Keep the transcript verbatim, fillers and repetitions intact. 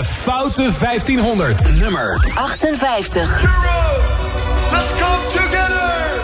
De Foute vijftienhonderd. Nummer achtenvijftig. Euro, let's come together.